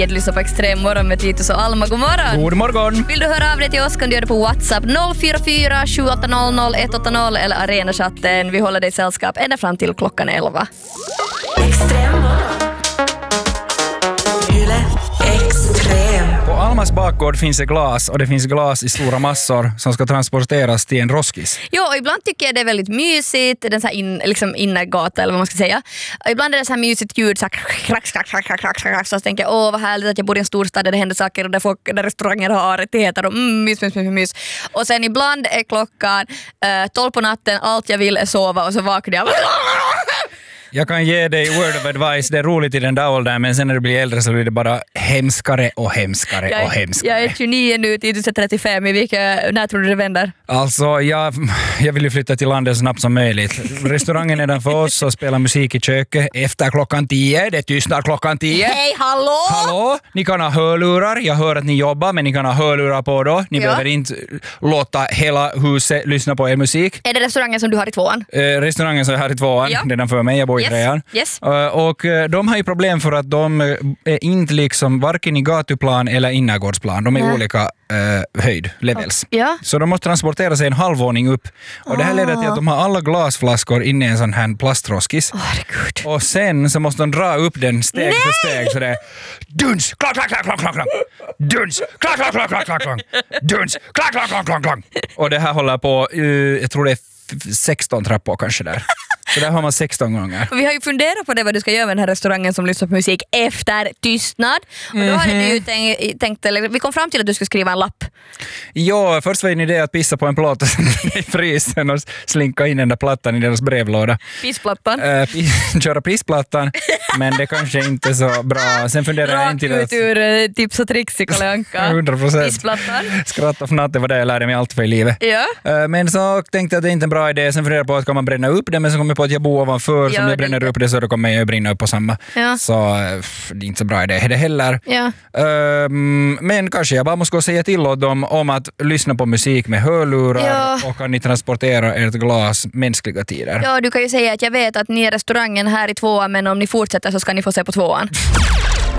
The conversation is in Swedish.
Du lyssnar på Extrem morgon med Titus och Alma. God morgon. God morgon. Vill du höra av dig till oss kan du göra det på WhatsApp 044 7800 180 eller Arenachatten. Vi håller dig sällskap ända fram till klockan 11. Extrem morgon. Yle Extrem. På Almas bakgård finns det glas och det finns glas i stora massor som ska transporteras till en roskis. Jo, och ibland tycker jag det är väldigt mysigt, den så här liksom innergata eller vad man ska säga. Och ibland är det så här mysigt ljud, så här så tänker jag, vad härligt att jag bor i en storstad där det händer saker och där restauranger har rättigheter och mys. Och sen ibland är klockan 12 på natten, allt jag vill är sova och så vaknar jag. Jag kan ge dig word of advice, det är roligt i den där åldern, men sen när du blir äldre så blir det bara hemskare och hemskare och hemskare. Jag är 29 nu, Titus är 35, när tror du det vänder? Alltså, jag vill ju flytta till landet så snabbt som möjligt. Restaurangen är den för oss och spelar musik i köket efter klockan 10, det tystnar klockan 10. Hej, hallå! Hallå, ni kan ha hörlurar, jag hör att ni jobbar, men ni kan ha hörlurar på då. Ni behöver inte låta hela huset lyssna på er musik. Är det restaurangen som du har i tvåan? Restaurangen som jag har i tvåan, det är den för mig, jag bor i trean. Yes. Och de har ju problem för att de är inte liksom varken i gatuplan eller innergårdsplan. De är olika höjdlevels. Ja. Så de måste transportera sig en halvvåning upp. Och det här leder till att de har alla glasflaskor inne i en sån här plastroskis. Herregud. Och sen så måste de dra upp den steg för steg. Så det är duns, klack, klack, klack, klack, klack, klack. Duns, klack, klack, klack, klack, klack, klack. Duns, klack, klack, klack, klack, klack. Och det här håller på, jag tror det är 16 trappor kanske där. Så där har man 16 gånger. Vi har ju funderat på det vad du ska göra med den här restaurangen som lyssnar på musik efter tystnad. Och då hade du ju tänkt, eller vi kom fram till att du skulle skriva en lapp. Ja, först var en idé att pissa på en plåt i frysen och slinka in den där plattan i deras brevlåda. Pissplattan. Köra pissplattan, men det kanske inte är så bra. Sen funderar jag inte Rakt ut ur tips och tricks i Kalle Anka. 100%. Pissplattan. Skratt och fnatt, det var det jag lärde mig allt för i livet. Ja. Men så tänkte jag att det är inte en bra idé. Sen funderade jag på att kan man bränna upp det, men så kom jag på att jag bor ovanför, så om jag bränner upp det så då kommer jag brinna upp på samma. Ja. Så det är inte så bra idé det heller. Ja. Men kanske jag bara måste gå och säga till dem om att lyssna på musik med hörlurar och kan ni transportera ert glas mänskliga tider. Ja, du kan ju säga att jag vet att ni är restaurangen här i tvåan, men om ni fortsätter så ska ni få se på tvåan.